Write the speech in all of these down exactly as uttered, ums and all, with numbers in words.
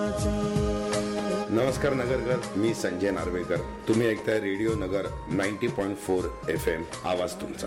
नमस्कार नगरकर, मी संजय नार्वेकर. तुम्ही ऐकताय रेडिओ नगर नव्वद पॉइंट चार एफ एम. आवाज तुमचा.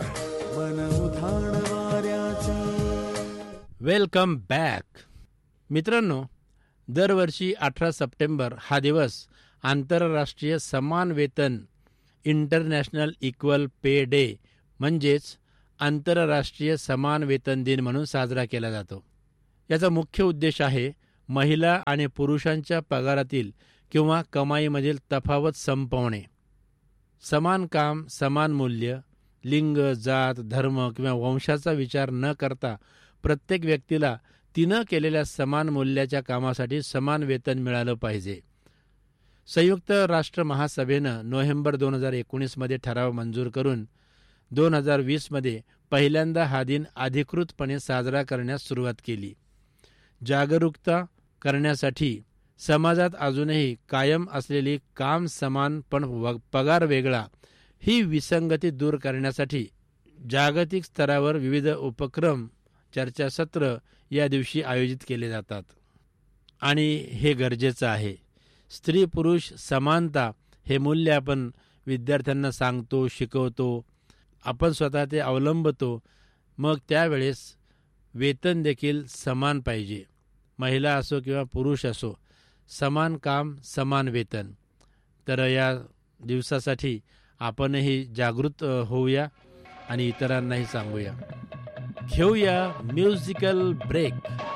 वेलकम बॅक मित्रांनो. दरवर्षी अठरा सप्टेंबर हा दिवस आंतरराष्ट्रीय समान वेतन इंटरनॅशनल इक्वल पे डे म्हणजेच आंतरराष्ट्रीय समान वेतन दिन म्हणून साजरा केला जातो. याचा मुख्य उद्देश आहे महिला आणि पुरुषांच्या पगारातील किंवा कमाईमधील तफावत संपवणे. समान काम, समान मूल्य, लिंग, जात, धर्म किंवा वंशाचा विचार न करता प्रत्येक व्यक्तीला तिनं केलेल्या समान मूल्याच्या कामासाठी समान वेतन मिळालं पाहिजे. संयुक्त राष्ट्र महासभेनं नोव्हेंबर दोन हजार एकोणीसमध्ये ठराव मंजूर करून दोन हजार वीसमध्ये पहिल्यांदा हा दिन अधिकृतपणे साजरा करण्यास सुरुवात केली. जागरूकता करण्यासाठी समाजात अजूनही कायम असलेली काम समान पण व पगार वेगळा ही विसंगती दूर करण्यासाठी जागतिक स्तरावर विविध उपक्रम, चर्चासत्र या दिवशी आयोजित केले जातात आणि हे गरजेचं आहे. स्त्री पुरुष समानता हे मूल्य आपण विद्यार्थ्यांना सांगतो, शिकवतो, आपण स्वतः ते अवलंबतो. मग त्यावेळेस वेतन देखील समान पाहिजे. महिला असो किंवा पुरुष असो, समान काम समान वेतन. तर या दिवसासाठी आपणही जागृत होऊया आणि इतरांनाही सांगूया. घेऊया म्युझिकल ब्रेक.